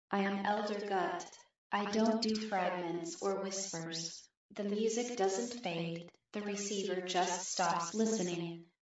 I am Elder Gut. I don't do fragments or whispers. The music doesn't fade, the receiver just stops listening.